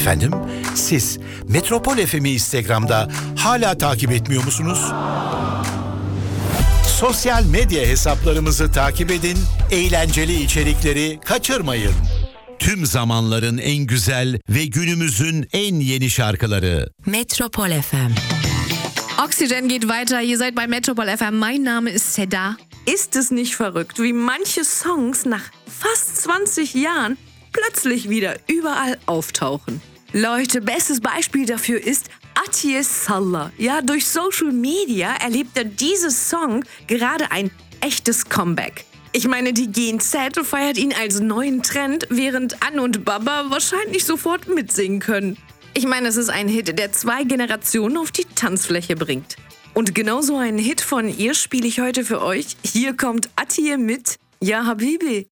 Efendim, siz Metropol FM'i Instagram'da hala takip etmiyor musunuz? Sosyal medya hesaplarımızı takip edin, eğlenceli içerikleri kaçırmayın. Tüm zamanların en güzel ve günümüzün en yeni şarkıları. Metropol FM. Oxygen geht weiter. Ihr seid bei Metropol FM. Mein Name ist Seda. Ist es nicht verrückt, wie manche Songs nach fast 20 Jahren plötzlich wieder überall auftauchen? Leute, bestes Beispiel dafür ist Atiye Sallah. Ja, durch Social Media erlebt dieses Song gerade ein echtes Comeback. Ich meine, die GNZ feiert ihn als neuen Trend, während Anne und Baba wahrscheinlich sofort mitsingen können. Ich meine, es ist ein Hit, der 2 Generationen auf die Tanzfläche bringt. Und genau so einen Hit von ihr spiele ich heute für euch. Hier kommt Atiye mit Ja Habibi.